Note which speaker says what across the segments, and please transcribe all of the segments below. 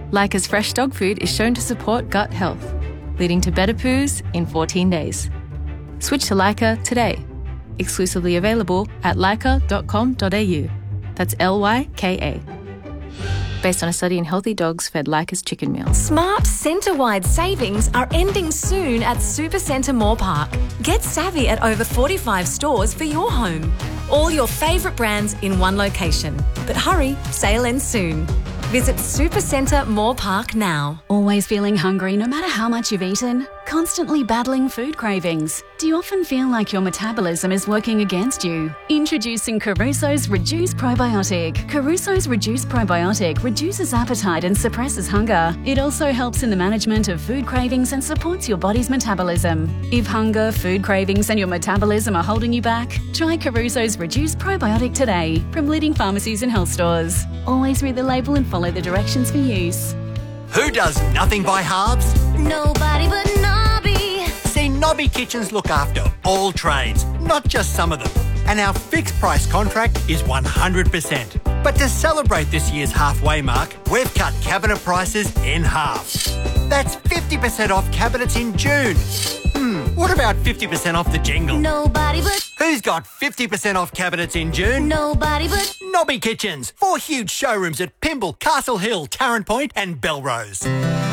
Speaker 1: Leica's fresh dog food is shown to support gut health, leading to better poos in 14 days. Switch to Leica today. Exclusively available at leica.com.au. That's Lyka. Based on a study in healthy dogs fed Leica's chicken meals.
Speaker 2: Smart centre-wide savings are ending soon at Supercentre Moore Park. Get savvy at over 45 stores for your home. All your favourite brands in one location. But hurry, sale ends soon. Visit Supercentre Moore Park now.
Speaker 3: Always feeling hungry no matter how much you've eaten? Constantly battling food cravings? Do you often feel like your metabolism is working against you? Introducing Caruso's Reduce Probiotic. Caruso's Reduce Probiotic reduces appetite and suppresses hunger. It also helps in the management of food cravings and supports your body's metabolism. If hunger, food cravings and your metabolism are holding you back, try Caruso's Reduce Probiotic today from leading pharmacies and health stores. Always read the label and follow the directions for use.
Speaker 4: Who does nothing by halves?
Speaker 5: Nobody but Nobby.
Speaker 4: See, Nobby Kitchens look after all trades, not just some of them. And our fixed price contract is 100%. But to celebrate this year's halfway mark, we've cut cabinet prices in half. That's 50% off cabinets in June. What about 50% off the jingle?
Speaker 5: Nobody but.
Speaker 4: Who's got 50% off cabinets in June?
Speaker 5: Nobody but.
Speaker 4: Nobby Kitchens. 4 huge showrooms at Pymble, Castle Hill, Tarrant Point and Belrose.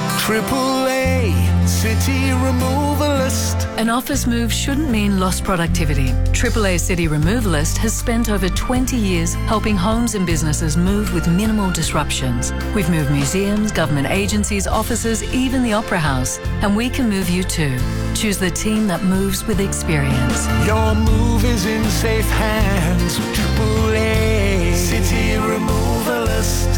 Speaker 6: AAA City Removalist.
Speaker 7: An office move shouldn't mean lost productivity. AAA City Removalist has spent over 20 years helping homes and businesses move with minimal disruptions. We've moved museums, government agencies, offices, even the Opera House. And we can move you too. Choose the team that moves with experience.
Speaker 6: Your move is in safe hands. AAA City Removalist.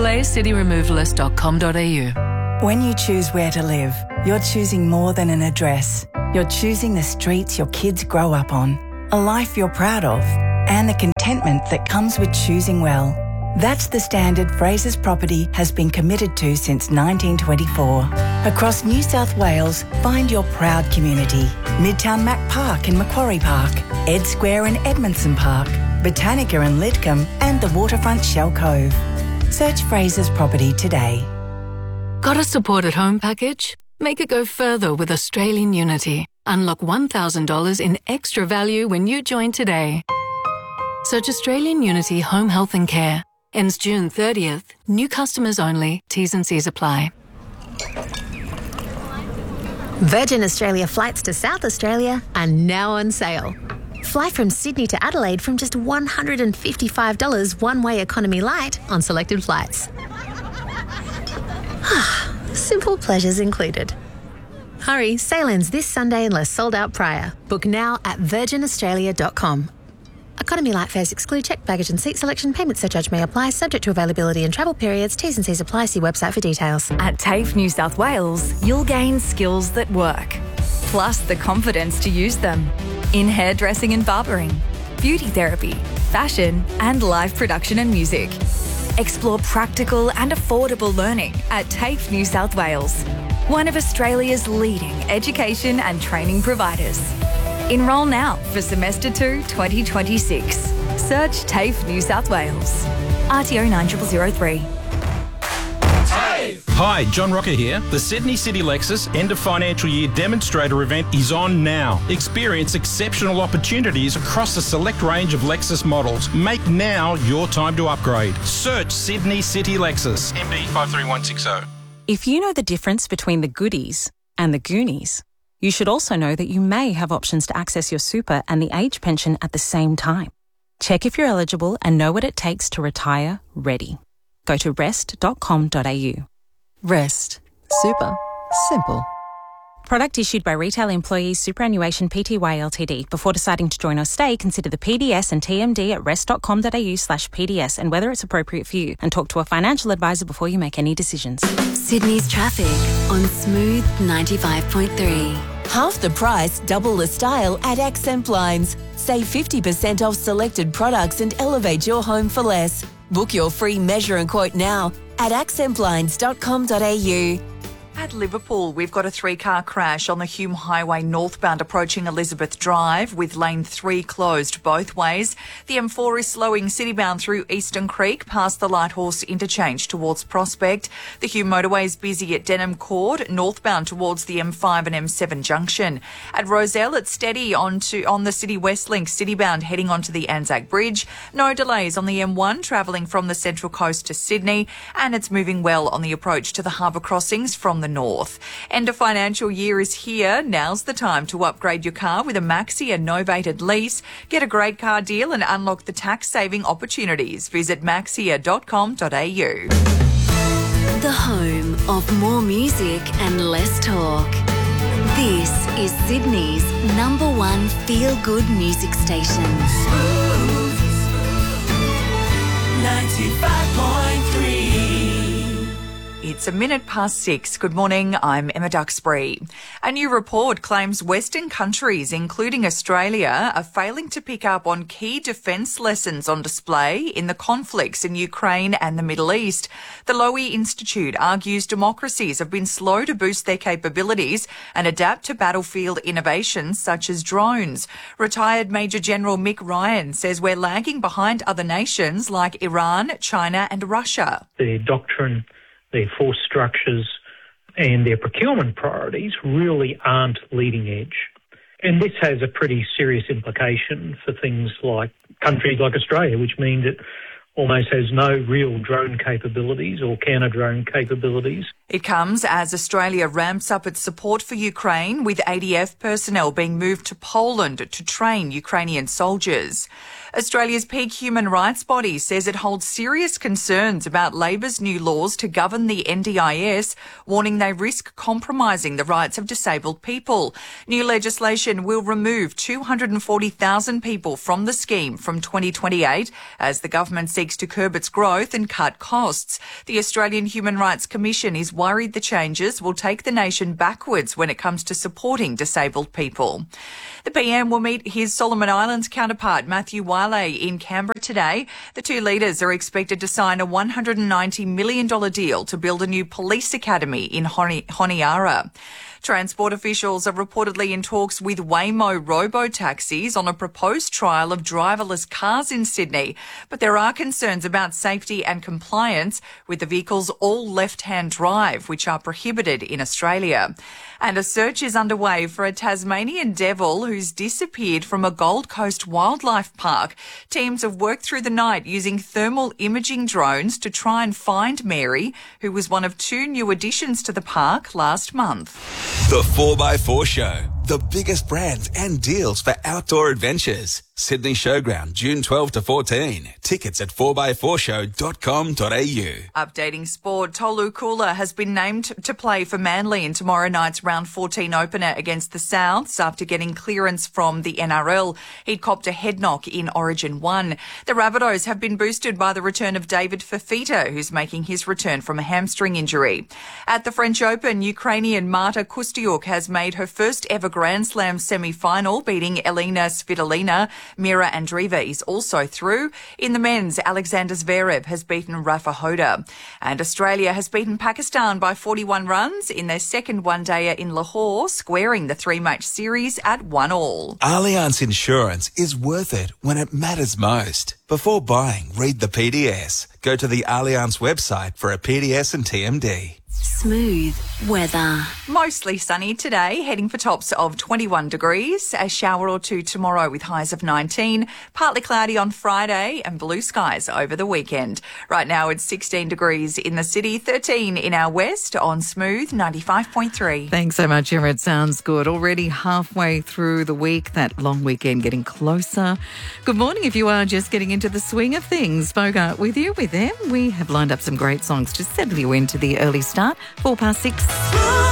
Speaker 7: AAACityRemovalist.com.au.
Speaker 8: When you choose where to live, you're choosing more than an address. You're choosing the streets your kids grow up on, a life you're proud of, and the contentment that comes with choosing well. That's the standard Frasers Property has been committed to since 1924. Across New South Wales, find your proud community. Midtown Mac Park in Macquarie Park, Ed Square in Edmondson Park, Botanica in Lidcombe, and the waterfront Shell Cove. Search Frasers Property today.
Speaker 7: Got a support at home package? Make it go further with Australian Unity. Unlock $1,000 in extra value when you join today. Search Australian Unity Home Health and Care. Ends June 30th. New customers only. T's and C's apply.
Speaker 9: Virgin Australia flights to South Australia are now on sale. Fly from Sydney to Adelaide from just $155 one-way economy light on selected flights. Simple pleasures included. Hurry, sale ends this Sunday unless sold out prior. Book now at virginaustralia.com. Economy light fares exclude checked baggage and seat selection. Payment surcharge may apply, subject to availability and travel periods. T's and C's apply. See website for details.
Speaker 2: At TAFE New South Wales, you'll gain skills that work, plus the confidence to use them in hairdressing and barbering, beauty therapy, fashion, and live production and music. Explore practical and affordable learning at TAFE New South Wales, one of Australia's leading education and training providers. Enrol now for Semester 2 2026. Search TAFE New South Wales. RTO 9003.
Speaker 10: Hi, John Rocker here. The Sydney City Lexus End of Financial Year Demonstrator event is on now. Experience exceptional opportunities across a select range of Lexus models. Make now your time to upgrade. Search Sydney City Lexus. MD 53160.
Speaker 11: If you know the difference between the goodies and the Goonies, you should also know that you may have options to access your super and the age pension at the same time. Check if you're eligible and know what it takes to retire ready. Go to rest.com.au.
Speaker 12: Rest. Super. Simple.
Speaker 11: Product issued by Retail Employees Superannuation Pty Ltd. Before deciding to join or stay, consider the PDS and TMD at rest.com.au/PDS and whether it's appropriate for you, and talk to a financial advisor before you make any decisions.
Speaker 13: Sydney's traffic on Smooth 95.3.
Speaker 14: Half the price, double the style at Accent Blinds. Save 50% off selected products and elevate your home for less. Book your free measure and quote now at accentblinds.com.au.
Speaker 15: At Liverpool, we've got a 3-car crash on the Hume Highway northbound approaching Elizabeth Drive with lane 3 closed both ways. The M4 is slowing citybound through Eastern Creek past the Lighthorse interchange towards Prospect. The Hume motorway is busy at Denham Court, northbound towards the M5 and M7 junction. At Rozelle, it's steady on the City West Link citybound heading onto the Anzac Bridge. No delays on the M1 travelling from the Central Coast to Sydney, and it's moving well on the approach to the harbour crossings from the north. End of financial year is here. Now's the time to upgrade your car with a Maxia novated lease. Get a great car deal and unlock the tax-saving opportunities. Visit maxia.com.au.
Speaker 13: The home of more music and less talk. This is Sydney's #1 feel-good music station.
Speaker 6: 95.3.
Speaker 15: It's 6:01. Good morning, I'm Emma Duxbury. A new report claims Western countries, including Australia, are failing to pick up on key defence lessons on display in the conflicts in Ukraine and the Middle East. The Lowy Institute argues democracies have been slow to boost their capabilities and adapt to battlefield innovations such as drones. Retired Major General Mick Ryan says we're lagging behind other nations like Iran, China and Russia.
Speaker 16: Their doctrine, their force structures and their procurement priorities really aren't leading edge. And this has a pretty serious implication for things like countries like Australia, which means it almost has no real drone capabilities or counter-drone capabilities.
Speaker 15: It comes as Australia ramps up its support for Ukraine, with ADF personnel being moved to Poland to train Ukrainian soldiers. Australia's peak human rights body says it holds serious concerns about Labor's new laws to govern the NDIS, warning they risk compromising the rights of disabled people. New legislation will remove 240,000 people from the scheme from 2028 as the government seeks to curb its growth and cut costs. The Australian Human Rights Commission is worried the changes will take the nation backwards when it comes to supporting disabled people. The PM will meet his Solomon Islands counterpart, Matthew Wale, in Canberra today. The two leaders are expected to sign a $190 million deal to build a new police academy in Honiara. Transport officials are reportedly in talks with Waymo robo-taxis on a proposed trial of driverless cars in Sydney, but there are concerns about safety and compliance with the vehicles all left-hand drive, which are prohibited in Australia. And a search is underway for a Tasmanian devil who's disappeared from a Gold Coast wildlife park. Teams have worked through the night using thermal imaging drones to try and find Mary, who was one of 2 new additions to the park last month.
Speaker 17: The 4x4 Show. The biggest brands and deals for outdoor adventures. Sydney Showground, June 12 to 14. Tickets at 4x4show.com.au.
Speaker 15: Updating sport, Tolu Kula has been named to play for Manly in tomorrow night's round 14 opener against the Souths after getting clearance from the NRL. He'd copped a head knock in Origin 1. The Rabbitohs have been boosted by the return of David Fafita, who's making his return from a hamstring injury. At the French Open, Ukrainian Marta Kostyuk has made her first ever Grand Slam semi-final, beating Elena Svitolina. Mira Andreeva is also through. In the men's, Alexander Zverev has beaten Rafa Hoda. And Australia has beaten Pakistan by 41 runs in their second one-dayer in Lahore, squaring the 3-match series at 1-1.
Speaker 17: Allianz Insurance is worth it when it matters most. Before buying, read the PDS. Go to the Allianz website for a PDS and TMD.
Speaker 13: Smooth weather.
Speaker 15: Mostly sunny today, heading for tops of 21 degrees. A shower or two tomorrow with highs of 19. Partly cloudy on Friday and blue skies over the weekend. Right now it's 16 degrees in the city, 13 in our west on Smooth 95.3.
Speaker 18: Thanks so much, Emma. It sounds good. Already halfway through the week, that long weekend getting closer. Good morning if you are just getting into the swing of things. Bogart with you. With them, we have lined up some great songs to settle you into the early start. 6:04.